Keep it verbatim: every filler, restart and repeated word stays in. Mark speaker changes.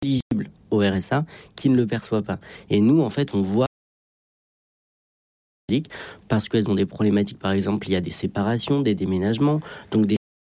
Speaker 1: éligibles au R S A qui ne le perçoivent pas. Et nous, en fait, on voit parce qu'elles ont des problématiques, par exemple, il y a des séparations, des déménagements, donc des